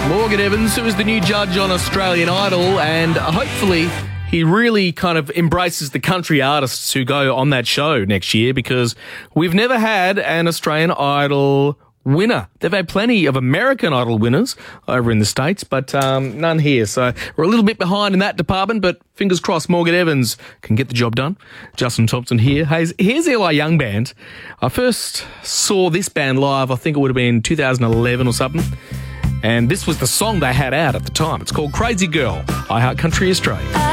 Morgan Evans, who is the new judge on Australian Idol, and hopefully he really kind of embraces the country artists who go on that show next year, because we've never had an Australian Idol winner. They've had plenty of American Idol winners over in the States, but none here. So we're a little bit behind in that department, but fingers crossed Morgan Evans can get the job done. Justin Thompson here. Hey, here's Eli Young Band. I first saw this band live, I think it would have been 2011 or something. And this was the song they had out at the time. It's called Crazy Girl, I Heart Country Australia.